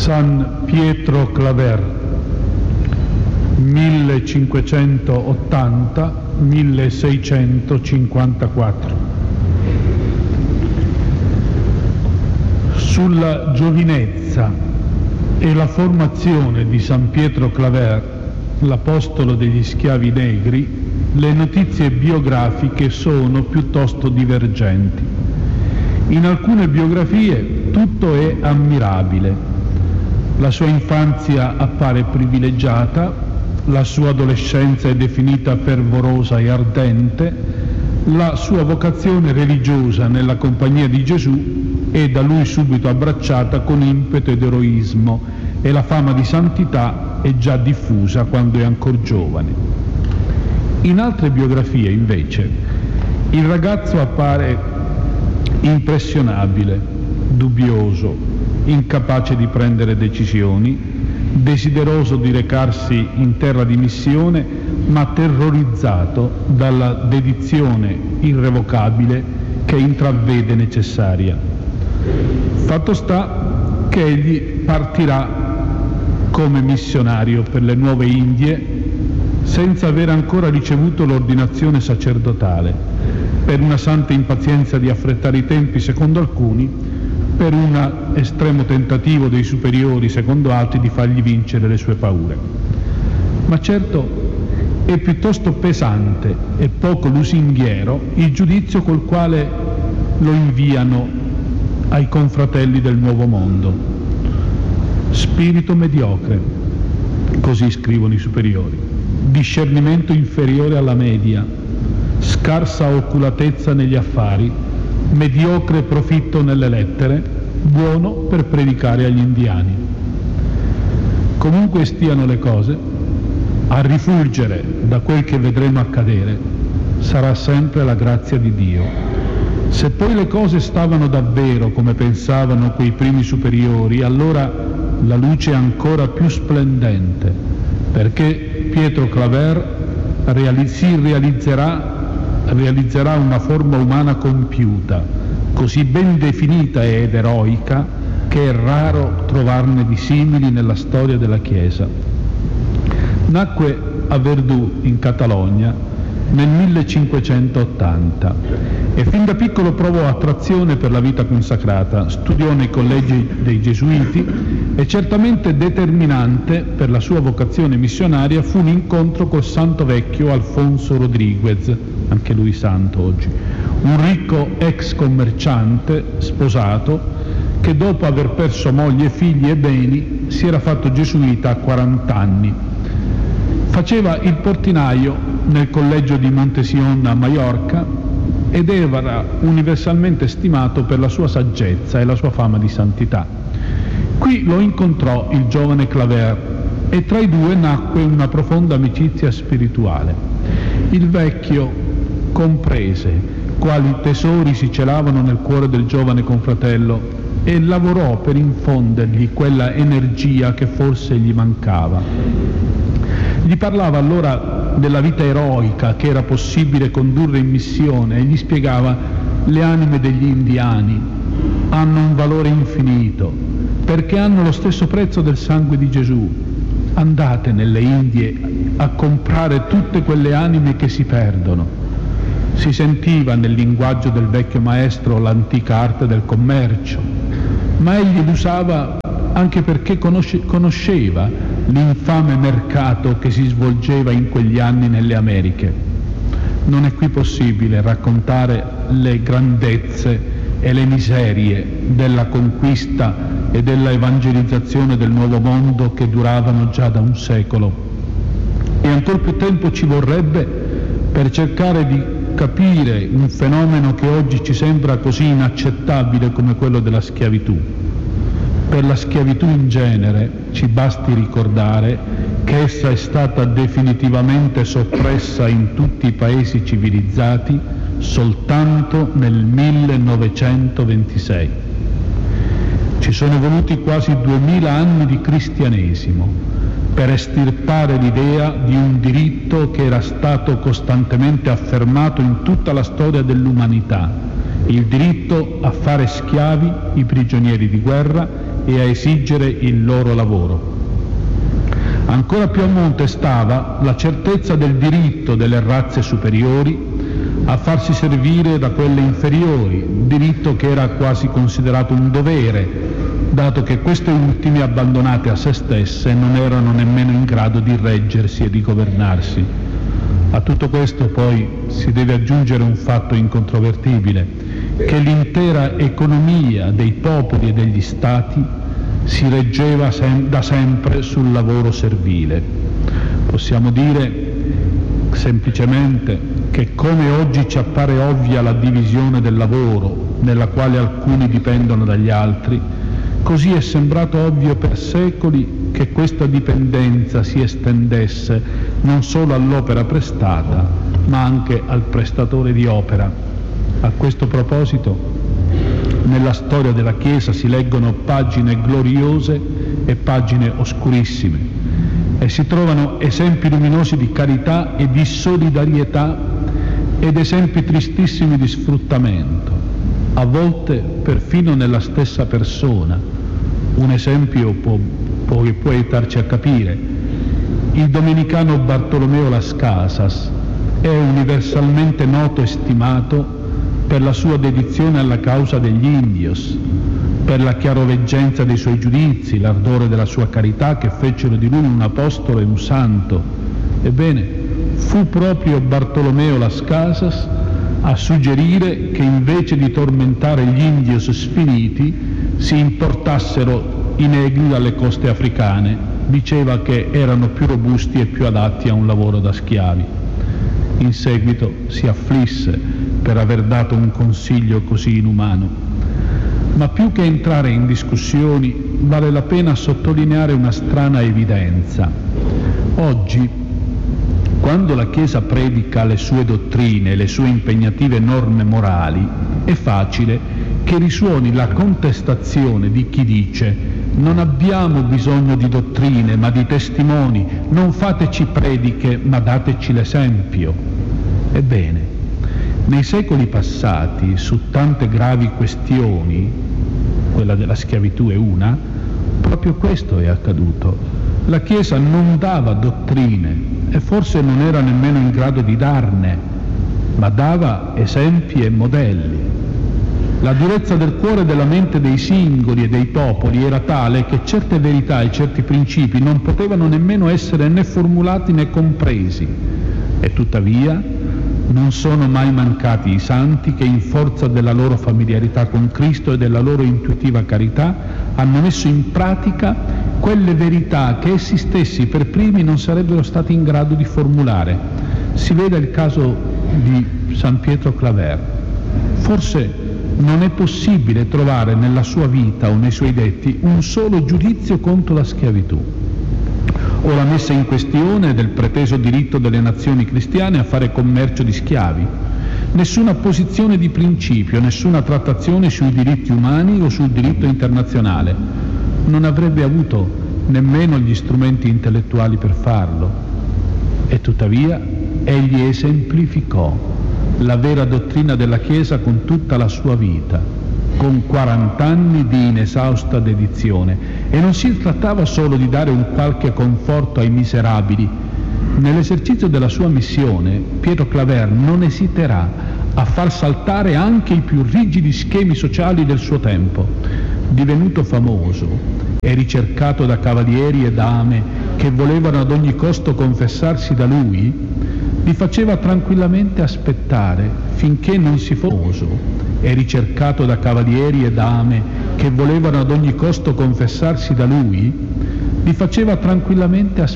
San Pietro Claver, 1580-1654. Sulla giovinezza e la formazione di San Pietro Claver, l'apostolo degli schiavi negri, le notizie biografiche sono piuttosto divergenti. In alcune biografie tutto è ammirabile. La sua infanzia appare privilegiata, la sua adolescenza è definita fervorosa e ardente, la sua vocazione religiosa nella compagnia di Gesù è da lui subito abbracciata con impeto ed eroismo e la fama di santità è già diffusa quando è ancora giovane. In altre biografie, invece, il ragazzo appare impressionabile, dubbioso, incapace di prendere decisioni, desideroso di recarsi in terra di missione, ma terrorizzato dalla dedizione irrevocabile che intravede necessaria. Fatto sta che egli partirà come missionario per le nuove Indie senza aver ancora ricevuto l'ordinazione sacerdotale, per una santa impazienza di affrettare i tempi secondo alcuni, per un estremo tentativo dei superiori secondo altri di fargli vincere le sue paure. Ma certo è piuttosto pesante e poco lusinghiero il giudizio col quale lo inviano ai confratelli del Nuovo Mondo. Spirito mediocre, così scrivono i superiori, discernimento inferiore alla media, scarsa oculatezza negli affari, mediocre profitto nelle lettere, buono per predicare agli indiani. Comunque stiano le cose, a rifulgere da quel che vedremo accadere sarà sempre la grazia di Dio. Se poi le cose stavano davvero come pensavano quei primi superiori, allora la luce è ancora più splendente, perché Pietro Claver realizzerà una forma umana compiuta, così ben definita ed eroica che è raro trovarne di simili nella storia della Chiesa. Nacque a Verdù, in Catalogna, nel 1580 e fin da piccolo provò attrazione per la vita consacrata, studiò nei collegi dei Gesuiti e certamente determinante per la sua vocazione missionaria fu l'incontro col santo vecchio Alfonso Rodriguez, anche lui santo oggi, un ricco ex commerciante sposato che dopo aver perso moglie, figli e beni si era fatto gesuita a 40 anni. Faceva il portinaio nel collegio di Montesion a Maiorca ed era universalmente stimato per la sua saggezza e la sua fama di santità. Qui lo incontrò il giovane Claver e tra i due nacque una profonda amicizia spirituale. Il vecchio comprese quali tesori si celavano nel cuore del giovane confratello e lavorò per infondergli quella energia che forse gli mancava. Gli parlava allora della vita eroica che era possibile condurre in missione e gli spiegava: le anime degli indiani hanno un valore infinito perché hanno lo stesso prezzo del sangue di Gesù. Andate nelle Indie a comprare tutte quelle anime che si perdono. Si sentiva nel linguaggio del vecchio maestro l'antica arte del commercio, ma egli l'usava anche perché conosceva l'infame mercato che si svolgeva in quegli anni nelle Americhe. Non è qui possibile raccontare le grandezze e le miserie della conquista e della evangelizzazione del Nuovo Mondo che duravano già da un secolo. E ancor più tempo ci vorrebbe per cercare di capire un fenomeno che oggi ci sembra così inaccettabile come quello della schiavitù. Per la schiavitù in genere ci basti ricordare che essa è stata definitivamente soppressa in tutti i paesi civilizzati soltanto nel 1926. Ci sono voluti quasi 2000 anni di cristianesimo per estirpare l'idea di un diritto che era stato costantemente affermato in tutta la storia dell'umanità, il diritto a fare schiavi i prigionieri di guerra e a esigere il loro lavoro. Ancora più a monte stava la certezza del diritto delle razze superiori a farsi servire da quelle inferiori, diritto che era quasi considerato un dovere, dato che queste ultime, abbandonate a se stesse, non erano nemmeno in grado di reggersi e di governarsi. A tutto questo poi si deve aggiungere un fatto incontrovertibile, che l'intera economia dei popoli e degli stati si reggeva da sempre sul lavoro servile. Possiamo dire semplicemente che, come oggi ci appare ovvia la divisione del lavoro, nella quale alcuni dipendono dagli altri, così è sembrato ovvio per secoli che questa dipendenza si estendesse non solo all'opera prestata, ma anche al prestatore di opera. A questo proposito, nella storia della Chiesa si leggono pagine gloriose e pagine oscurissime, e si trovano esempi luminosi di carità e di solidarietà ed esempi tristissimi di sfruttamento, a volte perfino nella stessa persona. Un esempio può aiutarci a capire. Il domenicano Bartolomeo Las Casas è universalmente noto e stimato per la sua dedizione alla causa degli indios, per la chiaroveggenza dei suoi giudizi, l'ardore della sua carità che fecero di lui un apostolo e un santo. Ebbene, fu proprio Bartolomeo Las Casas a suggerire che invece di tormentare gli indios sfiniti si importassero i negri dalle coste africane. Diceva che erano più robusti e più adatti a un lavoro da schiavi. In seguito si afflisse per aver dato un consiglio così inumano. Ma più che entrare in discussioni, vale la pena sottolineare una strana evidenza. Oggi, quando la Chiesa predica le sue dottrine, le sue impegnative norme morali, è facile che risuoni la contestazione di chi dice: non abbiamo bisogno di dottrine ma di testimoni, non fateci prediche ma dateci l'esempio. Ebbene, nei secoli passati, su tante gravi questioni, quella della schiavitù è una, proprio questo è accaduto. La Chiesa non dava dottrine e forse non era nemmeno in grado di darne, ma dava esempi e modelli. La durezza del cuore e della mente dei singoli e dei popoli era tale che certe verità e certi principi non potevano nemmeno essere né formulati né compresi. E tuttavia non sono mai mancati i santi che, in forza della loro familiarità con Cristo e della loro intuitiva carità, hanno messo in pratica quelle verità che essi stessi per primi non sarebbero stati in grado di formulare. Si veda il caso di San Pietro Claver. Forse non è possibile trovare nella sua vita o nei suoi detti un solo giudizio contro la schiavitù, o la messa in questione del preteso diritto delle nazioni cristiane a fare commercio di schiavi. Nessuna posizione di principio, nessuna trattazione sui diritti umani o sul diritto internazionale. Non avrebbe avuto nemmeno gli strumenti intellettuali per farlo. E tuttavia egli esemplificò la vera dottrina della Chiesa con tutta la sua vita, con 40 anni di inesausta dedizione. E non si trattava solo di dare un qualche conforto ai miserabili. Nell'esercizio della sua missione, Pietro Claver non esiterà a far saltare anche i più rigidi schemi sociali del suo tempo. Divenuto famoso e ricercato da cavalieri e dame che volevano ad ogni costo confessarsi da lui, li faceva tranquillamente aspettare finché non si fosse e ricercato da cavalieri e dame che volevano ad ogni costo confessarsi da lui, li faceva tranquillamente aspettare